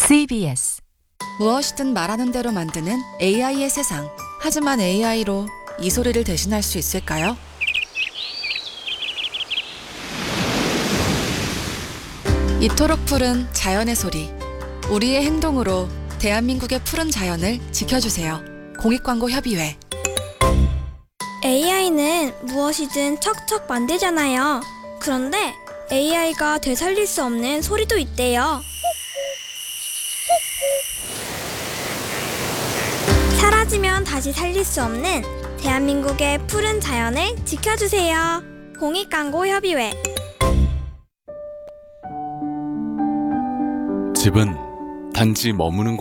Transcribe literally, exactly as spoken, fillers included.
씨비에스 무엇이든 말하는 대로 만드는 에이아이의 세상. 하지만 에이아이로 이 소리를 대신할 수 있을까요? 이토록 푸른 자연의 소리. 우리의 행동으로 대한민국의 푸른 자연을 지켜주세요. 공익광고협의회. 에이아이는 무엇이든 척척 만들잖아요. 그런데 에이아이가 되살릴 수 없는 소리도 있대요. 사라지면 다시 살릴 수 없는 대한민국의 푸른 자연을 지켜주세요. 공익광고협의회. 집은 단지 머무는